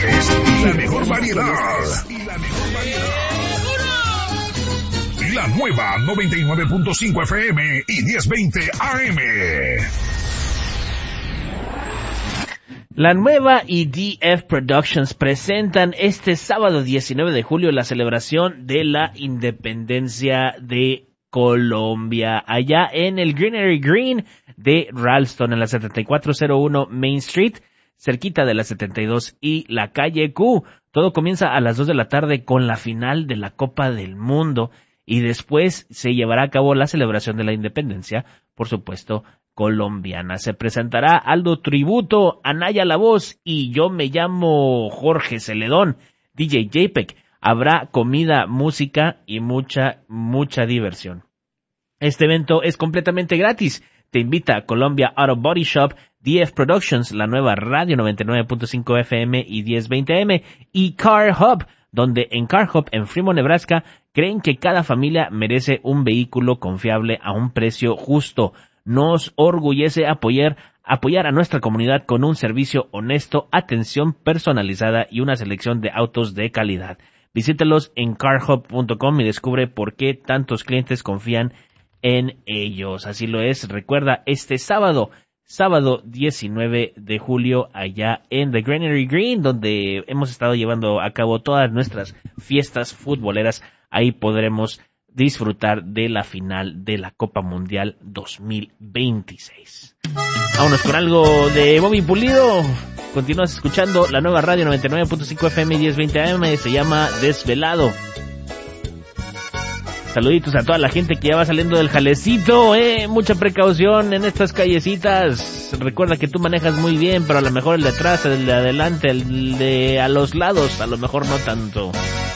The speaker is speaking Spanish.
la mejor variedad. La nueva 99.5 FM y 1020 AM. La nueva y DF Productions presentan este sábado 19 de julio la celebración de la independencia de Colombia, allá en el Greenery Green de Ralston, en la 7401 Main Street, cerquita de la 72 y la calle Q. Todo comienza a las 2 de la tarde con la final de la Copa del Mundo y después se llevará a cabo la celebración de la independencia, por supuesto, colombiana. Se presentará Aldo Tributo, Anaya La Voz y yo me llamo Jorge Celedón, DJ JPEG. Habrá comida, música y mucha diversión. Este evento es completamente gratis. Te invita a Colombia Auto Body Shop, DF Productions, la nueva radio 99.5 FM y 1020 AM y Car Hub, donde en Car Hub en Fremont, Nebraska, creen que cada familia merece un vehículo confiable a un precio justo. Nos orgullece apoyar a nuestra comunidad con un servicio honesto, atención personalizada y una selección de autos de calidad. Visítelos en carhub.com y descubre por qué tantos clientes confían en ellos. Así lo es. Recuerda, este sábado 19 de julio, allá en The Greenery Green, donde hemos estado llevando a cabo todas nuestras fiestas futboleras. Ahí podremos disfrutar de la final de la Copa Mundial 2026. Vámonos con algo de Bobby Pulido. Continúas escuchando la nueva radio 99.5 FM y 1020 AM. Se llama Desvelado. Saluditos a toda la gente que ya va saliendo del jalecito, mucha precaución en estas callecitas. Recuerda que tú manejas muy bien, pero a lo mejor el de atrás, el de adelante, el de a los lados, a lo mejor no tanto.